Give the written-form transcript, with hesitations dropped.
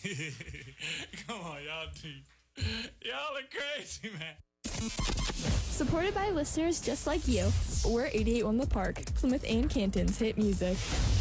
Come on, y'all are crazy, man. Supported by listeners just like you, we're 88 on the Park, Plymouth and Canton's hit music.